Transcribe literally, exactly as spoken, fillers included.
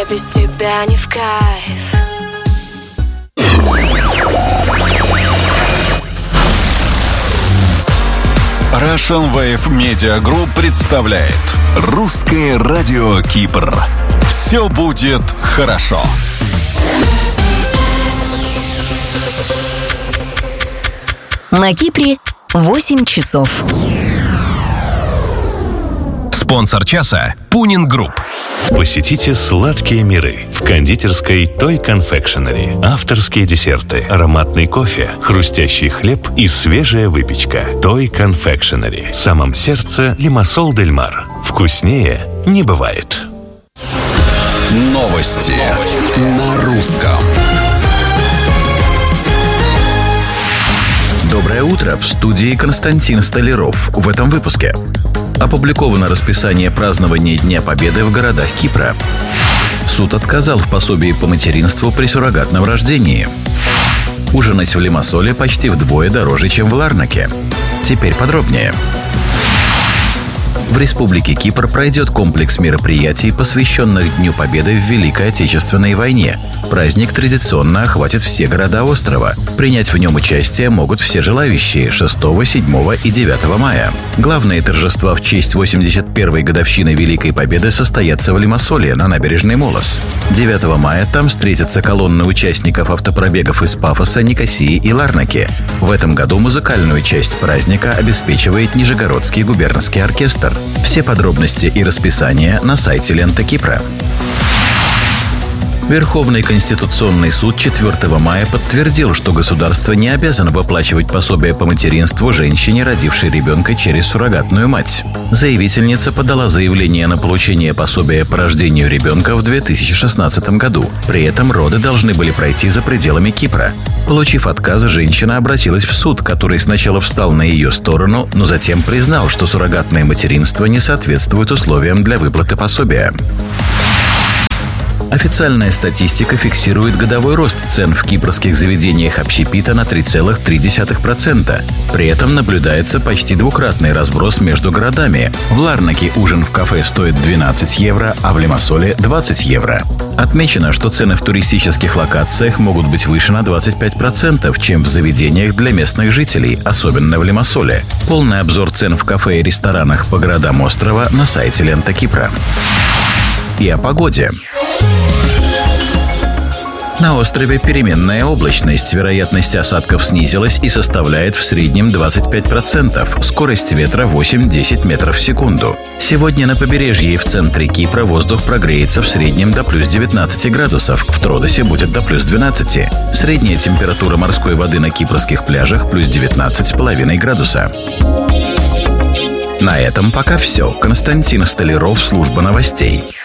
без тебя не в кайф. Russian Wave Media Group представляет Русское радио Кипр. Все будет хорошо. На Кипре восемь часов. Спонсор часа – Пунин Групп. Посетите сладкие миры в кондитерской Toy Confectionery. Авторские десерты, ароматный кофе, хрустящий хлеб и свежая выпечка. Toy Confectionery. В самом сердце Лимассол дель Мар. Вкуснее не бывает. Новости на русском. Доброе утро, в студии Константин Столяров. В этом выпуске опубликовано расписание празднования Дня Победы в городах Кипра. Суд отказал в пособии по материнству при суррогатном рождении. Ужинать в Лимассоле почти вдвое дороже, чем в Ларнаке. Теперь подробнее. В Республике Кипр пройдет комплекс мероприятий, посвященных Дню Победы в Великой Отечественной войне. Праздник традиционно охватит все города острова. Принять в нем участие могут все желающие шестого, седьмого и девятого мая. Главные торжества в честь восемьдесят первой годовщины Великой Победы состоятся в Лимассоле на набережной Молос. девятого мая там встретятся колонны участников автопробегов из Пафоса, Никосии и Ларнаки. В этом году музыкальную часть праздника обеспечивает Нижегородский губернский оркестр. Все подробности и расписание на сайте Лента Кипра. Верховный конституционный суд четвёртого мая подтвердил, что государство не обязано выплачивать пособие по материнству женщине, родившей ребенка через суррогатную мать. Заявительница подала заявление на получение пособия по рождению ребенка в две тысячи шестнадцатом году. При этом роды должны были пройти за пределами Кипра. Получив отказ, женщина обратилась в суд, который сначала встал на ее сторону, но затем признал, что суррогатное материнство не соответствует условиям для выплаты пособия. Официальная статистика фиксирует годовой рост цен в кипрских заведениях общепита на три целых три десятых процента. При этом наблюдается почти двукратный разброс между городами. В Ларнаке ужин в кафе стоит двенадцать евро, а в Лимассоле двадцать евро. Отмечено, что цены в туристических локациях могут быть выше на двадцать пять процентов, чем в заведениях для местных жителей, особенно в Лимассоле. Полный обзор цен в кафе и ресторанах по городам острова на сайте Лента Кипра. И о погоде. На острове переменная облачность, вероятность осадков снизилась и составляет в среднем двадцать пять процентов, скорость ветра восемь-десять метров в секунду. Сегодня на побережье и в центре Кипра воздух прогреется в среднем до плюс девятнадцати градусов, в Тродосе будет до плюс двенадцати. Средняя температура морской воды на кипрских пляжах плюс девятнадцать с половиной градуса. На этом пока все. Константин Столяров, служба новостей.